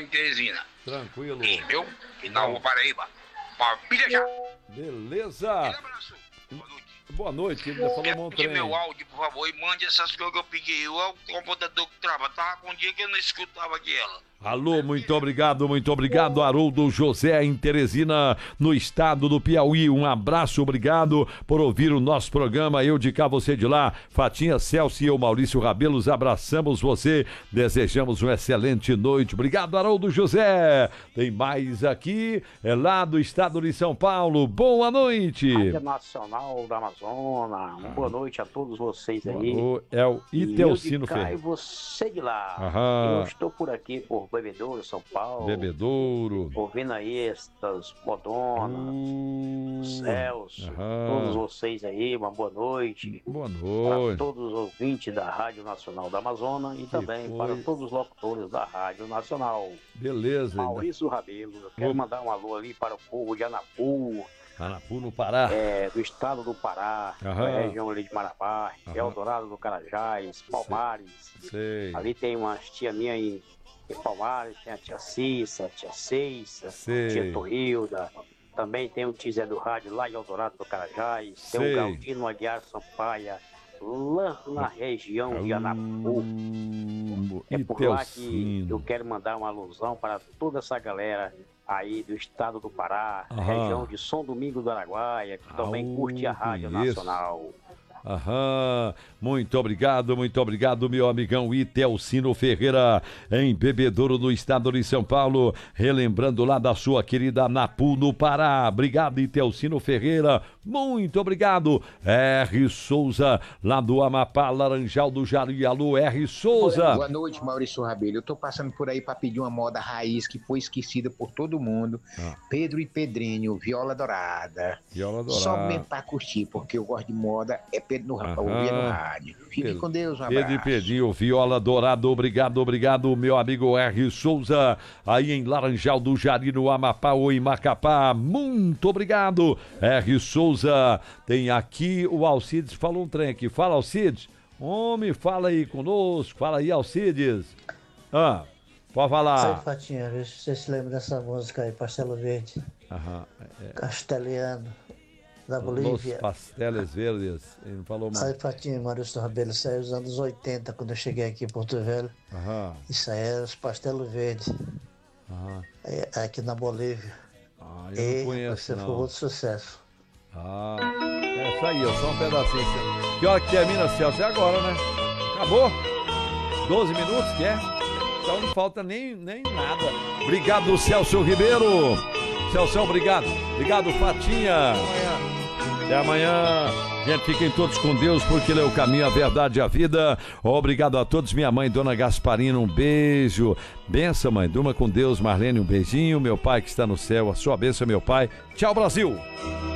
moro em Teresina. Tranquilo. Eu, e na Rua Paraíba. Pilha já. Beleza. Um abraço. Boa noite. Boa noite, ele falou Quer um pedir trem. meu áudio, por favor, e mande essas coisas que eu pedi. Eu, o computador que trava, tava com um dia que eu não escutava aquela. Alô, muito obrigado, Haroldo José em Teresina, no estado do Piauí. Um abraço, obrigado por ouvir o nosso programa. Eu de cá, você de lá. Fatinha, Celso e eu, Maurício Rabelos, abraçamos você, desejamos uma excelente noite. Obrigado, Haroldo José. Tem mais aqui, é lá do estado de São Paulo. Boa noite. Rádio Nacional da Amazônia. Boa noite a todos vocês aí. É o Itelcino E Ferreira. você de lá. Aham. Eu estou por aqui, por Bebedouro, São Paulo. Bebedouro. Ouvindo aí estas modonas, Celso, Aham. todos vocês aí, uma boa noite. Boa Para noite. todos os ouvintes da Rádio Nacional da Amazônia e também foi? para todos os locutores da Rádio Nacional. Beleza. Maurício Rabelo, eu quero Opa. mandar um alô ali para o povo de Anapu, Anapu, no Pará. do estado do Pará, Aham. da região ali de Marabá, Aham. Eldorado do Carajás, Palmares. Sei. Ali tem umas tia minha em Palmares, tem a tia Cissa, a tia Ceissa, Sei. tia Torrilda. Também tem o tio Zé do Rádio lá em Eldorado do Carajás. Sei. Tem o Galdino Aguiar Sampaia, lá na região de Anapu. É por lá que eu quero mandar uma alusão para toda essa galera aí do estado do Pará, Aham. região de São Domingo do Araguaia, que também curte a Rádio conheço. Nacional. Aham, muito obrigado, meu amigão Itelcino Ferreira, em Bebedouro, no estado de São Paulo, relembrando lá da sua querida Anapu, no Pará. Obrigado, Itelcino Ferreira, muito obrigado. R. Souza, lá do Amapá, Laranjal do Jari. Alô, R. Souza. Boa noite, Maurício Rabelo. Eu tô passando por aí para pedir uma moda raiz que foi esquecida por todo mundo. Pedro e Pedrinho, Viola Dourada. Viola Dourada. Somente para curtir, porque eu gosto de moda, é Pedro no, ouvir no rádio. Fique com Deus, um abraço. Pedro e Pedrinho, Viola Dourada, obrigado, meu amigo R. Souza, aí em Laranjal do Jari, no Amapá ou em Macapá, muito obrigado, R. Souza. Tem aqui o Alcides, falou um trem aqui, fala Alcides, homem, fala aí conosco, fala aí Alcides. Pode falar. Sai, Fatinha, vê se você se lembra dessa música aí, Pastelo Verde. Castelhano, da Bolívia. Los Pasteles Verdes, ele não falou mais. Sai, Fatinha, Maurício Rabelo, saiu nos anos 80, quando eu cheguei aqui em Porto Velho. Isso aí era os Pastelo Verde. Aqui na Bolívia. Eu não conheço, você não. foi outro sucesso. É isso aí, só um pedacinho. Que hora que termina, Celso? É agora, né? Acabou? 12 minutos, quer? Então não falta nem nada. Obrigado, Celso Ribeiro. Celso, obrigado. Obrigado, Fatinha. Até amanhã. Gente, fiquem todos com Deus, porque Ele é o caminho, a verdade e a vida. Obrigado a todos. Minha mãe, Dona Gasparina, um beijo. Benção, mãe. Durma com Deus. Marlene, um beijinho. Meu pai que está no céu, a sua bênção, meu pai. Tchau, Brasil.